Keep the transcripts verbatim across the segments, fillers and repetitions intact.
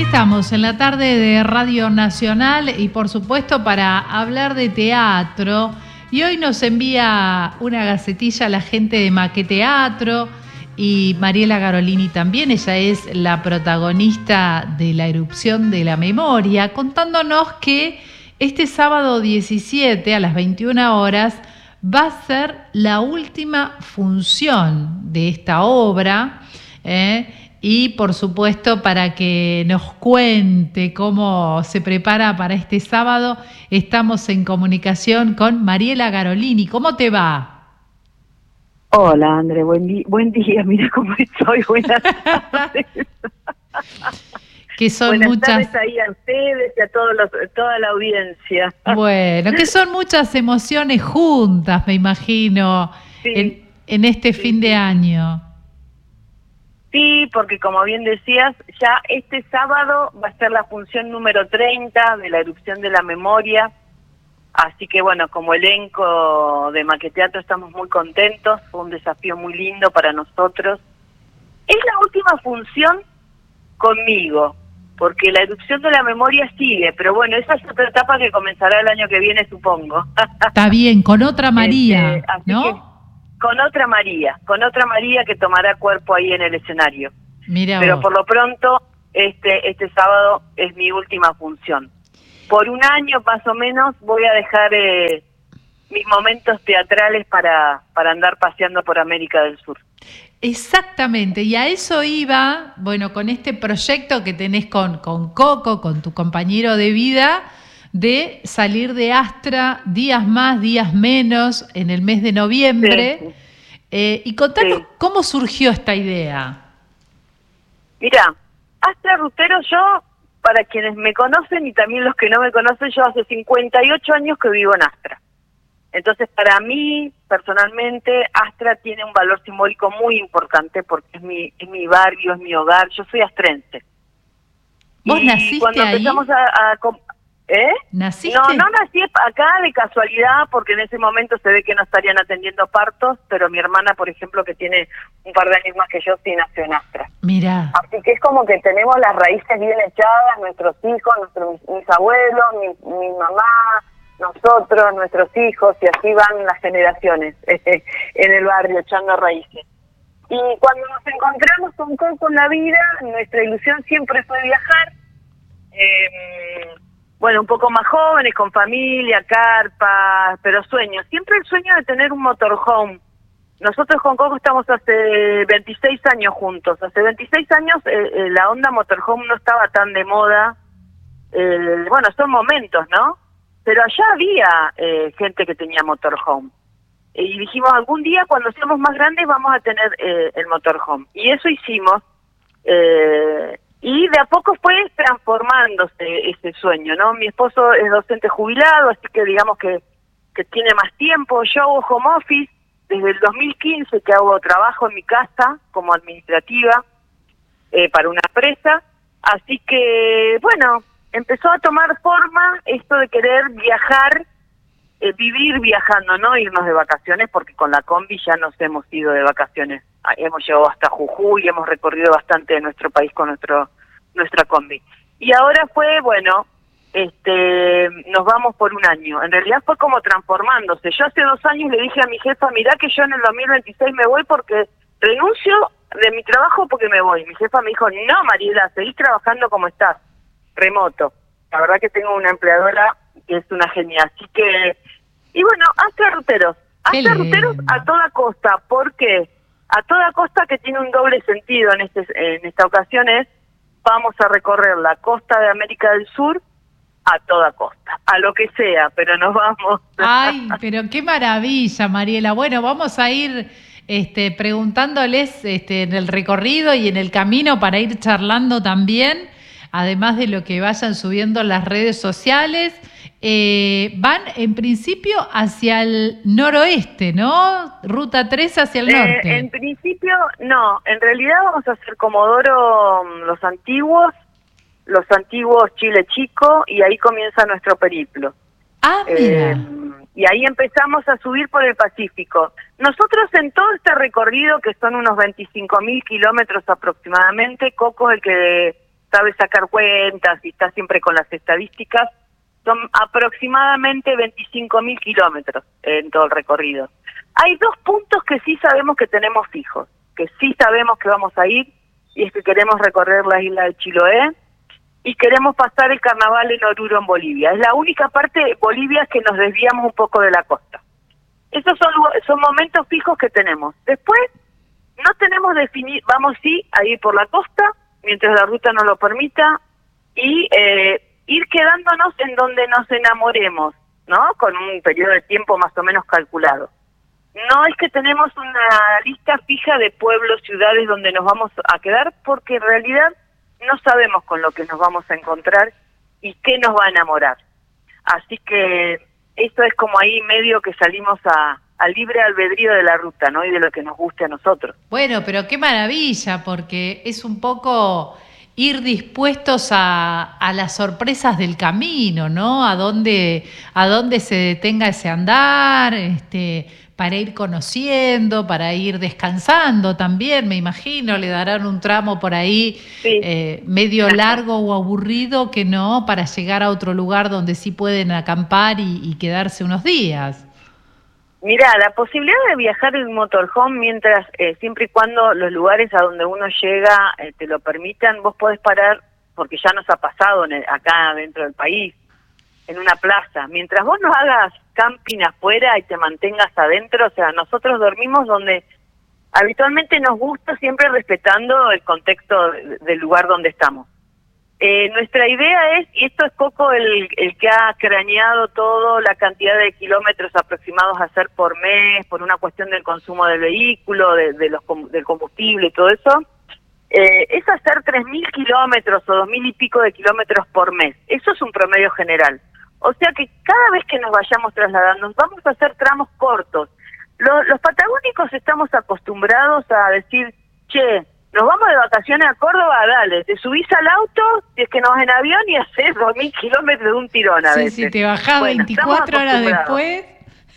estamos en la tarde de Radio Nacional y por supuesto para hablar de teatro. Y hoy nos envía una gacetilla la gente de Maqueteatro y Mariela Garolini también. Ella es la protagonista de La Erupción de la Memoria, contándonos que este sábado diecisiete a las veintiuna horas va a ser la última función de esta obra, ¿eh? Y por supuesto, para que nos cuente cómo se prepara para este sábado, estamos en comunicación con Mariela Garolini. ¿Cómo te va? Hola, André, buen, di buen día, mira cómo estoy, buenas tardes. Que son buenas muchas... tardes ahí a ustedes y a todos los, toda la audiencia. Bueno, que son muchas emociones juntas, me imagino, sí, en, en este sí, fin de año. Sí, porque como bien decías, ya este sábado va a ser la función número treinta de La Erupción de la Memoria, así que bueno, como elenco de Maqueteatro estamos muy contentos, fue un desafío muy lindo para nosotros. Es la última función conmigo, porque La Erupción de la Memoria sigue, pero bueno, esa es otra etapa que comenzará el año que viene, supongo. Está bien, con otra María, este, ¿no? Que, con otra María, con otra María que tomará cuerpo ahí en el escenario. Mira Pero vos. por lo pronto, este este sábado es mi última función. Por un año más o menos voy a dejar eh, mis momentos teatrales para, para andar paseando por América del Sur. Exactamente, y a eso iba, bueno, con este proyecto que tenés con, con Coco, con tu compañero de vida, de salir de Astra días más, días menos, en el mes de noviembre. Sí. Eh, y contanos sí. cómo surgió esta idea. Mira, Astra Rutero, yo, para quienes me conocen y también los que no me conocen, yo hace cincuenta y ocho años que vivo en Astra. Entonces, para mí, personalmente, Astra tiene un valor simbólico muy importante porque es mi, es mi barrio, es mi hogar, yo soy astrense. ¿Vos y naciste cuando ahí? empezamos a, a ¿Eh? ¿Naciste? No, no nací acá de casualidad, porque en ese momento se ve que no estarían atendiendo partos, pero mi hermana, por ejemplo, que tiene un par de años más que yo, sí nació en Astra. Mira. Así que es como que tenemos las raíces bien echadas, nuestros hijos, nuestros, mis, mis abuelos, mi, mi mamá, nosotros, nuestros hijos, y así van las generaciones eh, en el barrio echando raíces. Y cuando nos encontramos un poco en la vida, nuestra ilusión siempre fue viajar. Eh, Bueno, un poco más jóvenes, con familia, carpas, pero sueños. Siempre el sueño de tener un motorhome. Nosotros con Coco estamos hace veintiséis años juntos. Hace veintiséis años eh, eh, la onda motorhome no estaba tan de moda. Eh, bueno, son momentos, ¿no? Pero allá había eh, gente que tenía motorhome. Y dijimos, algún día cuando seamos más grandes vamos a tener eh, el motorhome. Y eso hicimos. Eh, Y de a poco fue transformándose ese sueño, ¿no? Mi esposo es docente jubilado, así que digamos que, que tiene más tiempo. Yo hago home office desde el dos mil quince, que hago trabajo en mi casa como administrativa eh, para una empresa. Así que, bueno, empezó a tomar forma esto de querer viajar, eh, vivir viajando, no irnos de vacaciones, porque con la combi ya nos hemos ido de vacaciones. Hemos llegado hasta Jujuy, hemos recorrido bastante de nuestro país con nuestro nuestra combi. Y ahora fue, bueno, este nos vamos por un año. En realidad fue como transformándose. Yo hace dos años le dije a mi jefa, mirá que yo en el dos mil veintiséis me voy porque renuncio de mi trabajo porque me voy. Mi jefa me dijo, no, Mariela, seguís trabajando como estás, remoto. La verdad que tengo una empleadora que es una genia. Así que, y bueno, Astra Ruteros. Astra Ruteros a toda costa. ¿Por qué? A toda costa, que tiene un doble sentido en este en esta ocasión, es vamos a recorrer la costa de América del Sur a toda costa, a lo que sea, pero nos vamos. Ay, pero qué maravilla, Mariela. Bueno, vamos a ir este, preguntándoles este, en el recorrido y en el camino para ir charlando también, además de lo que vayan subiendo las redes sociales. Eh, van en principio hacia el noroeste, ¿no? Ruta tres hacia el norte. Eh, en principio, no. En realidad vamos a hacer Comodoro los antiguos, los antiguos Chile Chico, y ahí comienza nuestro periplo. Ah, mira. Eh, y ahí empezamos a subir por el Pacífico. Nosotros en todo este recorrido, que son unos veinticinco mil kilómetros aproximadamente, Coco es el que sabe sacar cuentas y está siempre con las estadísticas, son aproximadamente veinticinco mil kilómetros en todo el recorrido. Hay dos puntos que sí sabemos que tenemos fijos, que sí sabemos que vamos a ir, y es que queremos recorrer la isla de Chiloé y queremos pasar el carnaval en Oruro, en Bolivia. Es la única parte de Bolivia que nos desviamos un poco de la costa. Esos son, son momentos fijos que tenemos. Después, no tenemos definido, vamos sí a ir por la costa, mientras la ruta nos lo permita, y eh, ir quedándonos en donde nos enamoremos, ¿no? Con un periodo de tiempo más o menos calculado. No es que tenemos una lista fija de pueblos, ciudades donde nos vamos a quedar, porque en realidad no sabemos con lo que nos vamos a encontrar y qué nos va a enamorar. Así que esto es como ahí medio que salimos a, al libre albedrío de la ruta, ¿no? Y de lo que nos guste a nosotros. Bueno, pero qué maravilla, porque es un poco ir dispuestos a, a las sorpresas del camino, ¿no? A dónde, a dónde se detenga ese andar, este, para ir conociendo, para ir descansando también, me imagino, le darán un tramo por ahí sí. eh, medio largo o aburrido, que no, para llegar a otro lugar donde sí pueden acampar y, y quedarse unos días. Mira, la posibilidad de viajar en motorhome, mientras eh, siempre y cuando los lugares a donde uno llega eh, te lo permitan, vos podés parar, porque ya nos ha pasado en el, acá dentro del país, en una plaza. Mientras vos no hagas camping afuera y te mantengas adentro, o sea, nosotros dormimos donde habitualmente nos gusta, siempre respetando el contexto del lugar donde estamos. Eh, nuestra idea es, y esto es Coco el, el que ha craneado todo, la cantidad de kilómetros aproximados a hacer por mes, por una cuestión del consumo del vehículo, de, de los, del combustible y todo eso, eh, es hacer tres mil kilómetros o dos mil y pico de kilómetros por mes. Eso es un promedio general. O sea que cada vez que nos vayamos trasladando, vamos a hacer tramos cortos. Los, los patagónicos estamos acostumbrados a decir, che, nos vamos de vacaciones a Córdoba, dale, te subís al auto, si es que nos vas en avión y haces dos mil kilómetros de un tirón a sí, veces. Sí, te bajás bueno, veinticuatro horas después.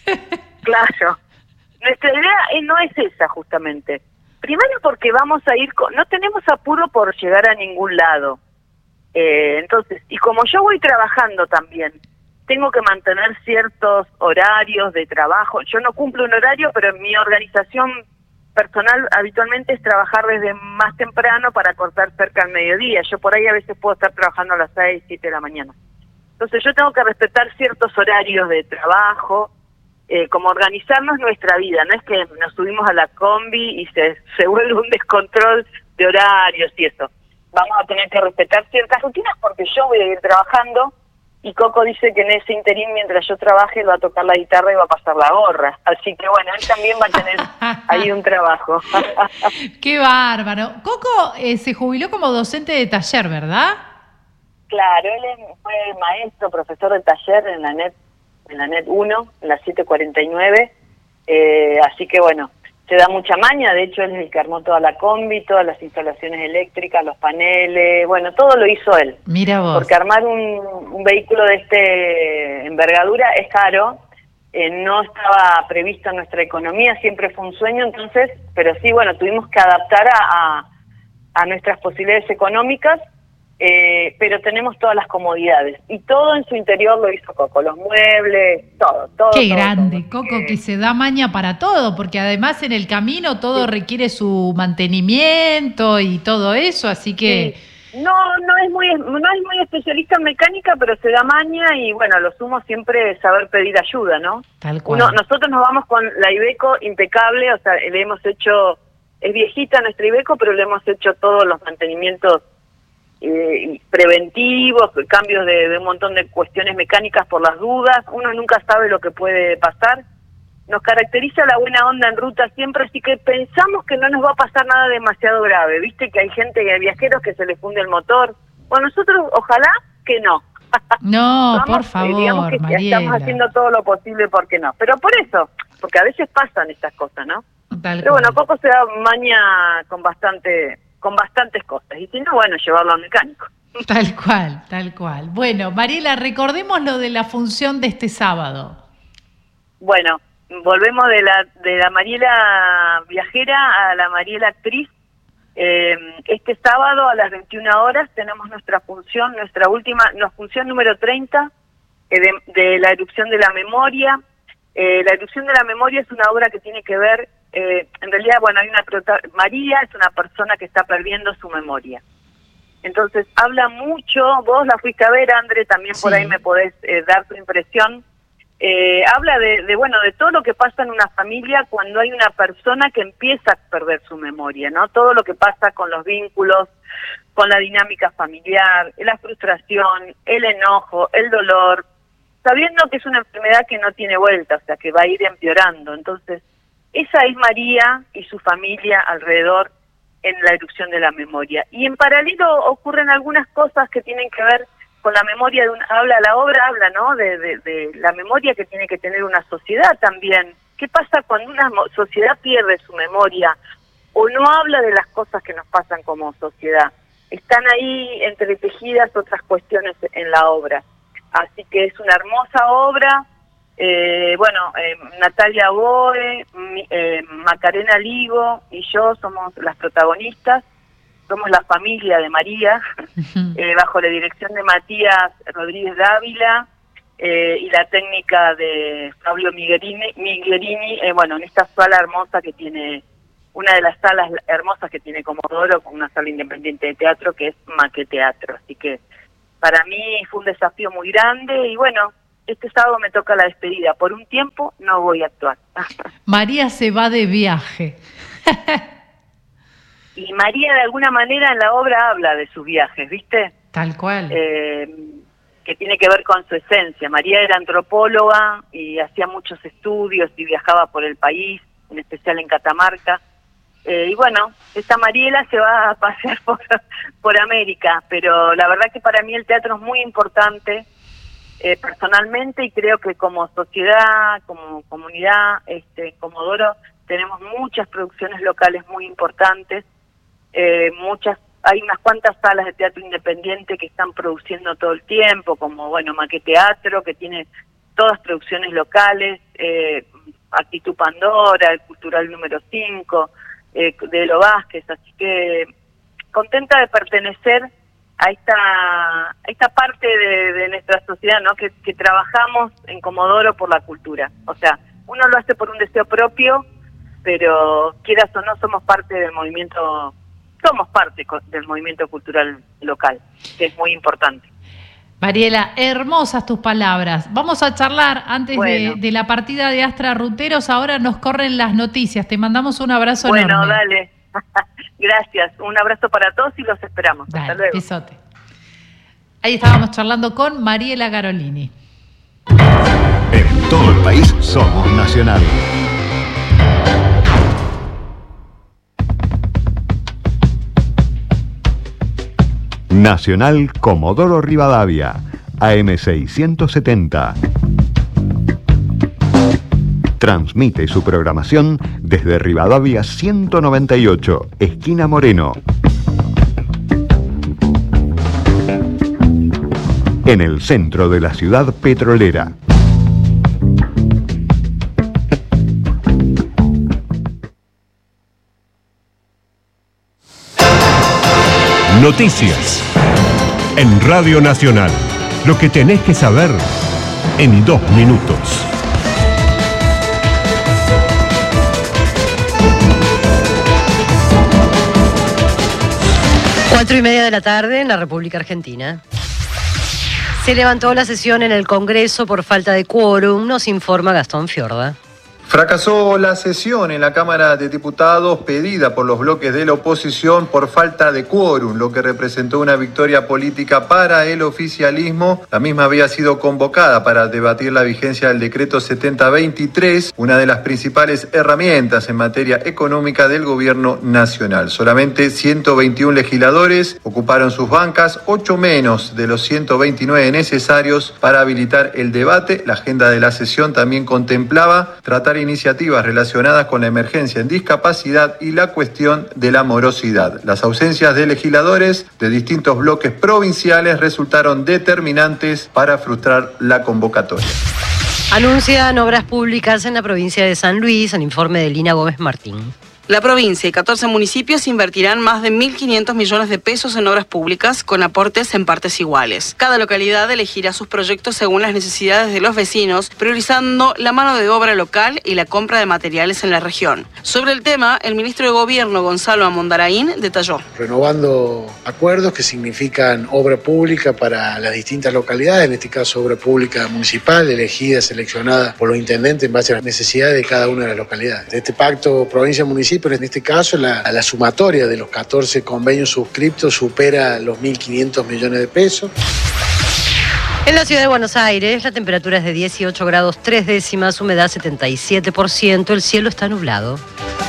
Claro. Nuestra idea no es esa, justamente. Primero porque vamos a ir, con, no tenemos apuro por llegar a ningún lado. Eh, entonces, y como yo voy trabajando también, tengo que mantener ciertos horarios de trabajo. Yo no cumplo un horario, pero en mi organización personal habitualmente es trabajar desde más temprano para cortar cerca al mediodía. Yo por ahí a veces puedo estar trabajando a las seis, siete de la mañana. Entonces yo tengo que respetar ciertos horarios de trabajo, eh, como organizarnos nuestra vida. No es que nos subimos a la combi y se, se vuelve un descontrol de horarios y eso. Vamos a tener que respetar ciertas rutinas porque yo voy a ir trabajando y Coco dice que en ese interín, mientras yo trabaje, va a tocar la guitarra y va a pasar la gorra. Así que bueno, él también va a tener ahí un trabajo. ¡Qué bárbaro! Coco eh, se jubiló como docente de taller, ¿verdad? Claro, él fue maestro, profesor de taller en la NET, en la NET uno, en la siete cuarenta y nueve. Eh, así que bueno, se da mucha maña. De hecho, él es el que armó toda la combi, todas las instalaciones eléctricas, los paneles, bueno, todo lo hizo él. Mira vos. Porque armar un, un vehículo de este envergadura es caro, eh, no estaba previsto en nuestra economía, siempre fue un sueño, entonces, pero sí, bueno, tuvimos que adaptar a, a, a nuestras posibilidades económicas, eh, pero tenemos todas las comodidades. Y todo en su interior lo hizo Coco, los muebles, todo, todo. Qué todo, grande, todo. Coco, que se da maña para todo, porque además en el camino todo sí. requiere su mantenimiento y todo eso, así que... Sí. No, no es muy no es muy especialista en mecánica, pero se da maña y bueno, lo sumo siempre es saber pedir ayuda, ¿no? Tal cual. Uno, nosotros nos vamos con la Iveco impecable, o sea, le hemos hecho, es viejita nuestra Iveco, pero le hemos hecho todos los mantenimientos eh, preventivos, cambios de, de un montón de cuestiones mecánicas por las dudas. Uno nunca sabe lo que puede pasar. Nos caracteriza la buena onda en ruta siempre, así que pensamos que no nos va a pasar nada demasiado grave. Viste que hay gente, que hay viajeros que se les funde el motor. Bueno, nosotros ojalá que no. No, Vamos, por favor, eh, digamos que Mariela. Estamos haciendo todo lo posible porque no. Pero por eso, porque a veces pasan estas cosas, ¿no? Tal Pero cual. bueno, Coco se da maña con bastante, con bastantes cosas. Y si no, bueno, llevarlo al mecánico. Tal cual, tal cual. Bueno, Mariela, recordemos lo de la función de este sábado. Bueno, volvemos de la de la Mariela viajera a la Mariela actriz. Eh, este sábado a las veintiuna horas tenemos nuestra función, nuestra última, nuestra función número treinta eh, de, de la erupción de la memoria. Eh, la erupción de la memoria es una obra que tiene que ver, eh, en realidad, bueno, hay una prota- María es una persona que está perdiendo su memoria. Entonces, habla mucho, vos la fuiste a ver, André, también por sí. Ahí me podés eh, dar tu impresión. Eh, habla de, de, bueno, de todo lo que pasa en una familia cuando hay una persona que empieza a perder su memoria, ¿no? Todo lo que pasa con los vínculos, con la dinámica familiar, la frustración, el enojo, el dolor, sabiendo que es una enfermedad que no tiene vuelta, o sea, que va a ir empeorando. Entonces, esa es María y su familia alrededor en la erupción de la memoria. Y en paralelo ocurren algunas cosas que tienen que ver con la memoria de una, habla, la obra habla, ¿no?, de, de, de la memoria que tiene que tener una sociedad también. ¿Qué pasa cuando una sociedad pierde su memoria o no habla de las cosas que nos pasan como sociedad? Están ahí entretejidas otras cuestiones en la obra. Así que es una hermosa obra. Eh, bueno, eh, Natalia Boe, eh, Macarena Ligo y yo somos las protagonistas. Somos la familia de María, uh-huh. eh, bajo la dirección de Matías Rodríguez Dávila eh, y la técnica de Fabio Miglerini, Miglerini eh, bueno, en esta sala hermosa que tiene, una de las salas hermosas que tiene Comodoro, con una sala independiente de teatro que es Maqueteatro. Así que para mí fue un desafío muy grande y bueno, este sábado me toca la despedida. Por un tiempo no voy a actuar. María se va de viaje. Y María de alguna manera en la obra habla de sus viajes, ¿viste? Tal cual. Eh, que tiene que ver con su esencia. María era antropóloga y hacía muchos estudios y viajaba por el país, en especial en Catamarca. Eh, y bueno, esta Mariela se va a pasear por, por América, pero la verdad que para mí el teatro es muy importante eh, personalmente y creo que como sociedad, como comunidad, este, Comodoro, tenemos muchas producciones locales muy importantes. Eh, muchas, hay unas cuantas salas de teatro independiente que están produciendo todo el tiempo, como bueno, Maqueteatro, que tiene todas producciones locales, eh, Actitud Pandora, el Cultural número cinco, eh, de Elo Vázquez, así que contenta de pertenecer a esta, a esta parte de, de nuestra sociedad, ¿no? Que, que trabajamos en Comodoro por la cultura. O sea, uno lo hace por un deseo propio, pero quieras o no somos parte del movimiento, somos parte del movimiento cultural local, que es muy importante. Mariela, hermosas tus palabras. Vamos a charlar antes bueno. de, de la partida de Astra Ruteros. Ahora nos corren las noticias. Te mandamos un abrazo bueno, enorme. Bueno, dale. Gracias. Un abrazo para todos y los esperamos. Dale, hasta luego. Besote. Ahí estábamos charlando con Mariela Garolini. En todo el país somos Nacional. Nacional Comodoro Rivadavia, A M seiscientos setenta. Transmite su programación desde Rivadavia ciento noventa y ocho, esquina Moreno. En el centro de la ciudad petrolera. Noticias en Radio Nacional. Lo que tenés que saber en dos minutos. Cuatro y media de la tarde en la República Argentina. Se levantó la sesión en el Congreso por falta de quórum, nos informa Gastón Fiorda. Fracasó la sesión en la Cámara de Diputados pedida por los bloques de la oposición por falta de quórum, lo que representó una victoria política para el oficialismo. La misma había sido convocada para debatir la vigencia del decreto setenta veintitrés, una de las principales herramientas en materia económica del gobierno nacional. Solamente ciento veintiún legisladores ocuparon sus bancas, ocho menos de los ciento veintinueve necesarios para habilitar el debate. La agenda de la sesión también contemplaba tratar iniciativas relacionadas con la emergencia en discapacidad y la cuestión de la morosidad. Las ausencias de legisladores de distintos bloques provinciales resultaron determinantes para frustrar la convocatoria. Anuncian obras públicas en la provincia de San Luis, en informe de Lina Gómez Martín. La provincia y catorce municipios invertirán más de mil quinientos millones de pesos en obras públicas con aportes en partes iguales. Cada localidad elegirá sus proyectos según las necesidades de los vecinos, priorizando la mano de obra local y la compra de materiales en la región. Sobre el tema, el ministro de Gobierno, Gonzalo Amondaraín, detalló. Renovando acuerdos que significan obra pública para las distintas localidades, en este caso obra pública municipal, elegida, seleccionada por los intendentes en base a las necesidades de cada una de las localidades. Este pacto provincia-municipio, pero en este caso la, la sumatoria de los catorce convenios suscriptos supera los mil quinientos millones de pesos. En la ciudad de Buenos Aires, la temperatura es de dieciocho grados tres décimas, humedad setenta y siete por ciento, el cielo está nublado.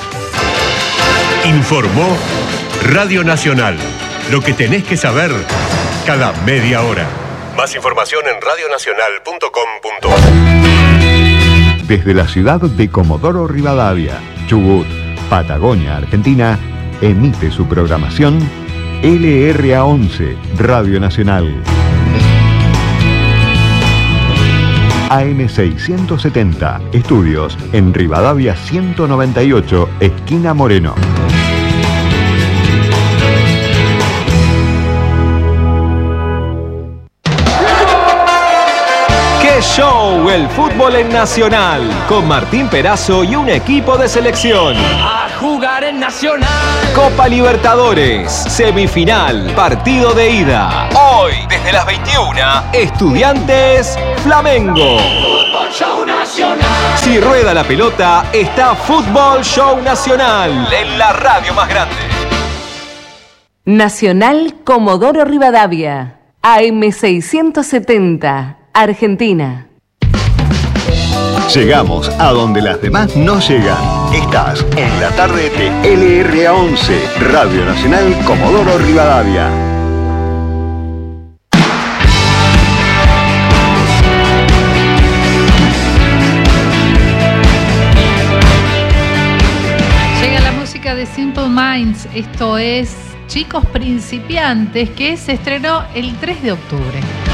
Informó Radio Nacional. Lo que tenés que saber cada media hora. Más información en radio nacional punto com punto ar. Desde la ciudad de Comodoro Rivadavia, Chubut, Patagonia, Argentina, emite su programación L R A once, Radio Nacional. A M seiscientos setenta, estudios en Rivadavia ciento noventa y ocho, esquina Moreno. ¡Qué show! El fútbol en Nacional, con Martín Perazo y un equipo de selección. A jugar en Nacional. Copa Libertadores, semifinal, partido de ida. Hoy, desde las veintiuna, Estudiantes Flamengo. Fútbol Show Nacional. Si rueda la pelota, está Fútbol Show Nacional, en la radio más grande. Nacional Comodoro Rivadavia, A M seiscientos setenta. Argentina. Llegamos a donde las demás no llegan. Estás en la tarde de L R A once, Radio Nacional Comodoro Rivadavia. Llega la música de Simple Minds. Esto es Chicos Principiantes, que se estrenó el tres de octubre.